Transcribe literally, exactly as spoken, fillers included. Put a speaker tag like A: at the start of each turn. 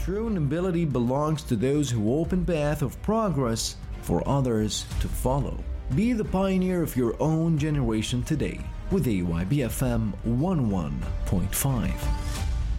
A: True nobility belongs to those who open path of progress for others to follow. Be the pioneer of your own generation today with A Y B F M one oh one point five.